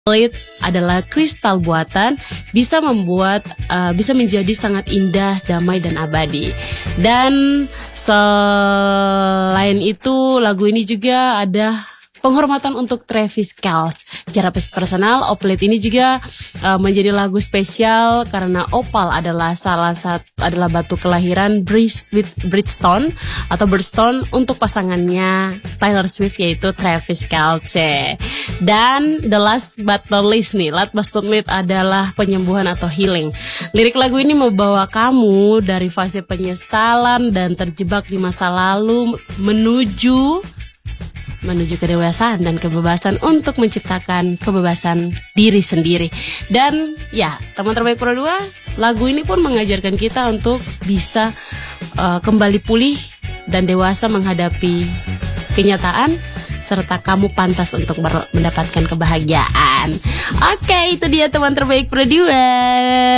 adalah kristal buatan, bisa menjadi sangat indah, damai dan abadi. Dan selain itu, lagu ini juga ada penghormatan untuk Travis Kelce. Secara personal, Opalite ini juga menjadi lagu spesial karena opal adalah adalah batu kelahiran Bridgestone untuk pasangannya Taylor Swift, yaitu Travis Kelce. Dan the last but not least adalah penyembuhan atau healing. Lirik lagu ini membawa kamu dari fase penyesalan dan terjebak di masa lalu menuju kedewasaan dan kebebasan untuk menciptakan kebebasan diri sendiri. Dan ya, teman terbaik Pro 2, lagu ini pun mengajarkan kita untuk bisa kembali pulih dan dewasa menghadapi kenyataan, serta kamu pantas untuk mendapatkan kebahagiaan. Oke, itu dia teman terbaik Pro 2.